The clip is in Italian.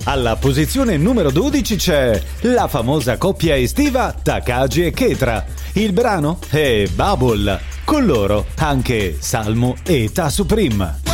Alla posizione numero 12 c'è la famosa coppia estiva Takagi e Ketra. Il brano è Bubble. Con loro anche Salmo e Ta Supreme.